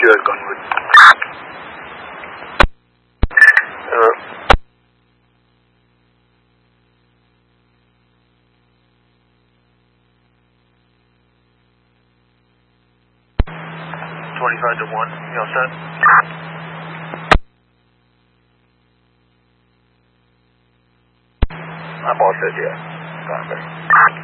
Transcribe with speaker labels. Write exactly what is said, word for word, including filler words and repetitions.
Speaker 1: Sure, convert. Uh,
Speaker 2: twenty-five to one, you all set?
Speaker 1: I'm all set, yeah. Convert.